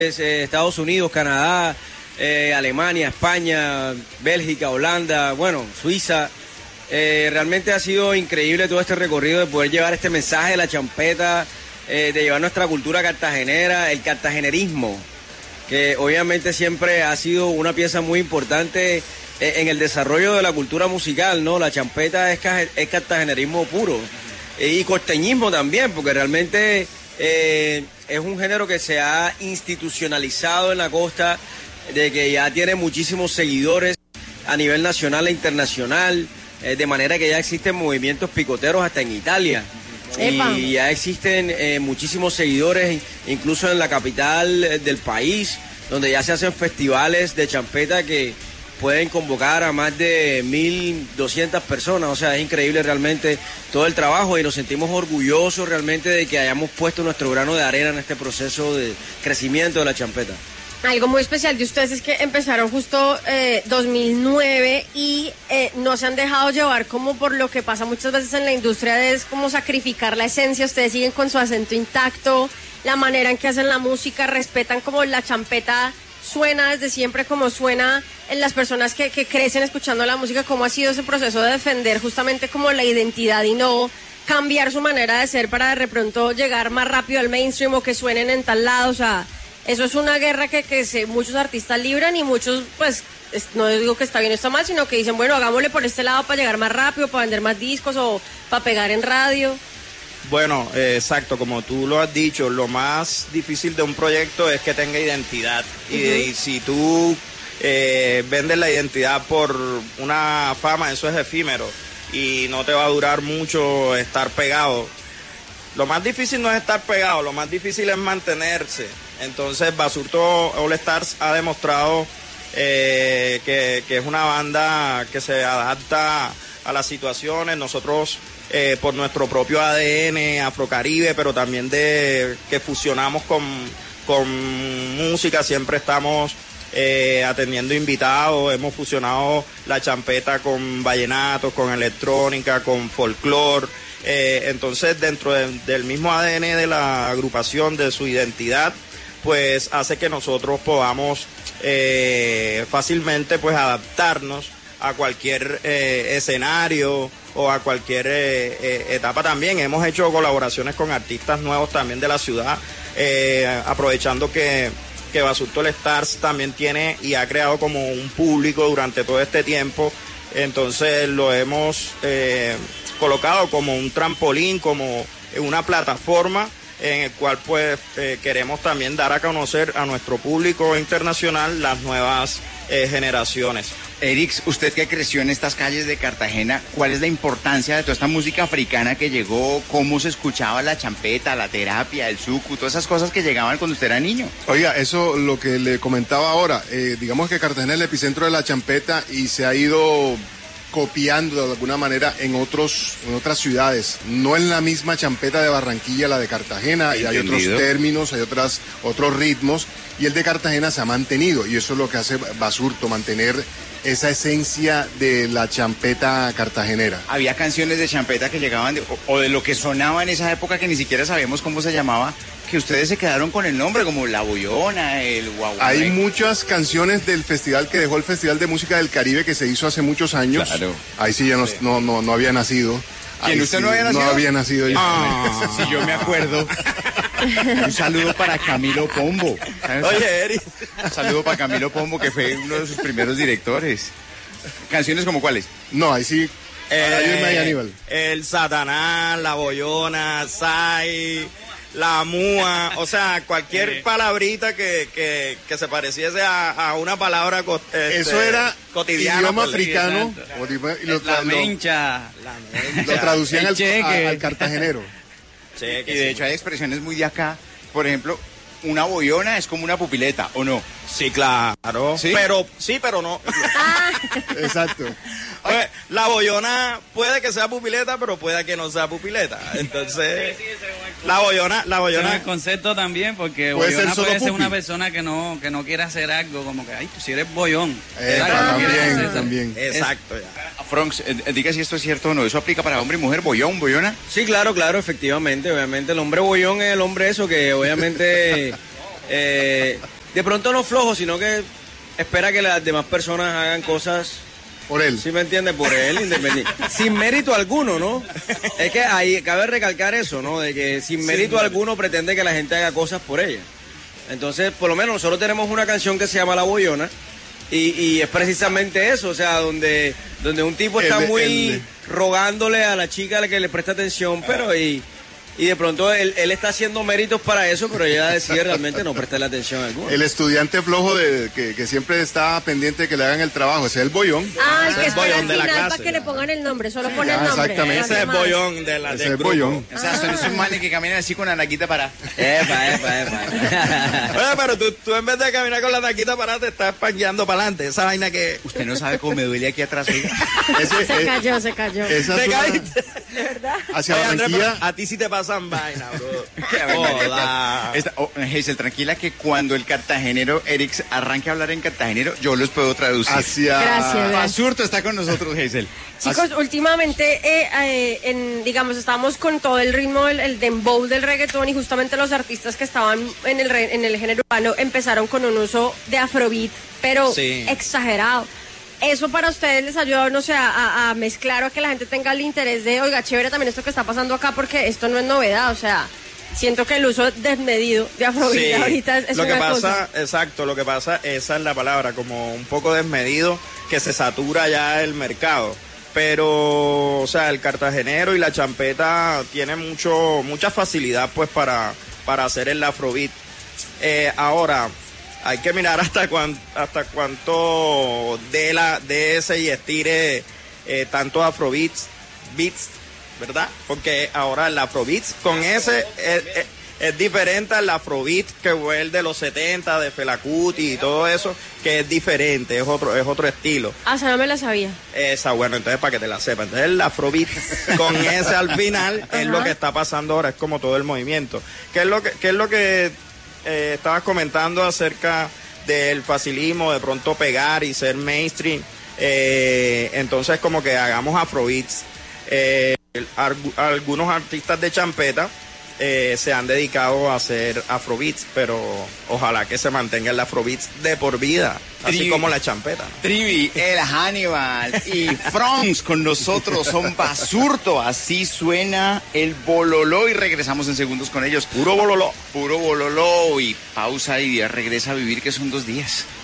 Estados Unidos, Canadá, Alemania, España, Bélgica, Holanda, bueno, Suiza. Realmente ha sido increíble todo este recorrido de poder llevar este mensaje de la champeta, de llevar nuestra cultura cartagenera, el cartagenerismo, que obviamente siempre ha sido una pieza muy importante en el desarrollo de la cultura musical, ¿no? La champeta es cartagenerismo puro y costeñismo también, porque realmente es un género que se ha institucionalizado en la costa, de que ya tiene muchísimos seguidores a nivel nacional e internacional, de manera que ya existen movimientos picoteros hasta en Italia. ¡Epa! Y ya existen muchísimos seguidores, incluso en la capital del país, donde ya se hacen festivales de champeta que pueden convocar a más de 1.200 personas. O sea, es increíble realmente todo el trabajo y nos sentimos orgullosos realmente de que hayamos puesto nuestro grano de arena en este proceso de crecimiento de la champeta. Algo muy especial de ustedes es que empezaron justo 2009 y no se han dejado llevar como por lo que pasa muchas veces en la industria, es como sacrificar la esencia. Ustedes siguen con su acento intacto, la manera en que hacen la música, respetan como la champeta suena desde siempre, como suena en las personas que crecen escuchando la música. ¿Cómo ha sido ese proceso de defender justamente como la identidad y no cambiar su manera de ser para de pronto llegar más rápido al mainstream o que suenen en tal lado? O sea, eso es una guerra que muchos artistas libran y muchos, pues, no digo que está bien o está mal, sino que dicen, bueno, hagámosle por este lado para llegar más rápido, para vender más discos o para pegar en radio. Bueno, exacto, como tú lo has dicho, lo más difícil de un proyecto es que tenga identidad. Y si tú vendes la identidad por una fama, eso es efímero y no te va a durar mucho estar pegado. Lo más difícil no es estar pegado, lo más difícil es mantenerse. Entonces Basurto All Stars ha demostrado que es una banda que se adapta a las situaciones. Nosotros por nuestro propio ADN afrocaribe, pero también que fusionamos con música, siempre estamos atendiendo invitados. Hemos fusionado la champeta con vallenatos, con electrónica, con folclore. Entonces dentro del mismo ADN de la agrupación, de su identidad, pues hace que nosotros podamos fácilmente pues adaptarnos a cualquier escenario o a cualquier etapa. También hemos hecho colaboraciones con artistas nuevos también de la ciudad, aprovechando que Basurto All Stars también tiene y ha creado como un público durante todo este tiempo. Entonces lo hemos colocado como un trampolín, como una plataforma en el cual pues queremos también dar a conocer a nuestro público internacional las nuevas generaciones. Erix, usted que creció en estas calles de Cartagena, ¿cuál es la importancia de toda esta música africana que llegó? ¿Cómo se escuchaba la champeta, la terapia, el suku, todas esas cosas que llegaban cuando usted era niño? Oiga, eso lo que le comentaba ahora, digamos que Cartagena es el epicentro de la champeta y se ha ido copiando de alguna manera en otras ciudades, no en la misma champeta de Barranquilla, la de Cartagena, y hay otros términos, hay otros ritmos, y el de Cartagena se ha mantenido, y eso es lo que hace Basurto, mantener esa esencia de la champeta cartagenera. Había canciones de champeta que llegaban o de lo que sonaba en esa época que ni siquiera sabíamos cómo se llamaba, que ustedes se quedaron con el nombre, como La Boyona, el Guau. Hay muchas canciones del festival que dejó el Festival de Música del Caribe, que se hizo hace muchos años. Claro. Ahí sí ya no había nacido. ¿Quién, usted sí, no había nacido? No había nacido yo. Sí, yo me acuerdo. Un saludo para Camilo Pombo. Oye, Eri. Un saludo para Camilo Pombo, que fue uno de sus primeros directores. ¿Canciones como cuáles? No, ahí sí. Ayúdame ahí, Aníbal. El Satanás, La Boyona, Sai, La Múa, o sea, cualquier palabrita que se pareciese a una palabra eso era cotidiana. Idioma africano. La mencha. Lo traducían al cartagenero. Cheque, y de hecho hay expresiones muy de acá. Por ejemplo, una boyona es como una pupileta, ¿o no? Sí, claro. ¿Sí? Pero no. Exacto. Pues, la boyona puede que sea pupileta, pero puede que no sea pupileta. Entonces, la boyona. Es el concepto también, porque boyona puede ser una persona que no quiera hacer algo, como que, ay, tú si eres boyón. También. Exacto, ya. Fronx, diga si esto es cierto o no. ¿Eso aplica para hombre y mujer? ¿Boyón, boyona? Sí, claro, efectivamente. Obviamente el hombre boyón es el hombre eso que obviamente de pronto no flojo, sino que espera que las demás personas hagan cosas por él. ¿Sí me entiende? Por él, independiente. Sin mérito alguno, ¿no? Es que ahí cabe recalcar eso, ¿no? De que sin mérito alguno pretende que la gente haga cosas por ella. Entonces, por lo menos nosotros tenemos una canción que se llama La Boyona y es precisamente eso, o sea, donde un tipo está muy rogándole a la chica a la que le presta atención, pero y de pronto él está haciendo méritos para eso, pero ella decide realmente no prestarle atención alguna. El estudiante flojo que siempre está pendiente de que le hagan el trabajo, ese es el bollón. El que espera al final para que le pongan el nombre, solo pone el nombre. Exactamente. Ese es el bollón de la del bollón. O sea, son esos manes que caminan así con la naquita para. Oye, pero tú en vez de caminar con la naquita para te estás pangueando para adelante. Esa vaina que... Usted no sabe cómo me duele aquí atrás, oiga. Se cayó. Esa ¿Te es caíste? ¿De verdad? hacia Oye, Andrés, Barranquilla. a ti sí te pasan vaina, bro. Hola. Hazel, tranquila que cuando el cartagenero Eric arranque a hablar en cartagenero, yo los puedo traducir. Gracias. Basurto está con nosotros, Hazel. Chicos, últimamente, digamos, estábamos con todo el ritmo, el dembow del reggaetón y justamente los artistas que estaban en el género urbano empezaron con un uso de afrobeat, pero exagerado. ¿Eso para ustedes les ayuda, no sé, a mezclar o a que la gente tenga el interés de, oiga, chévere también esto que está pasando acá porque esto no es novedad? O sea, siento que el uso desmedido de afrobeat ahorita es lo que una pasa, cosa. exacto, lo que pasa, esa es la palabra, como un poco desmedido, que se satura ya el mercado. Pero, o sea, el cartagenero y la champeta tienen mucha facilidad pues para hacer el afrobeat. Ahora, hay que mirar hasta cuánto de ese y estire tanto afrobeats, ¿verdad? Porque ahora el afrobeat con ese es diferente al afrobeat que fue el de los 70, de Fela Kuti y todo eso, que es diferente, es otro estilo. Esa no me la sabía. Bueno, entonces para que te la sepas. Entonces el afrobeat con ese al final es lo que está pasando ahora, es como todo el movimiento. ¿Qué es lo que estabas comentando acerca del facilismo, de pronto pegar y ser mainstream? Entonces como que hagamos afrobeats. Algunos artistas de champeta se han dedicado a hacer afrobeats, pero ojalá que se mantenga el afrobeats de por vida, así como la champeta, ¿no? Trivi, el Hannibal y Franz con nosotros son Basurto. Así suena el bololó y regresamos en segundos con ellos. Puro bololó y pausa y regresa a vivir, que son 2 días.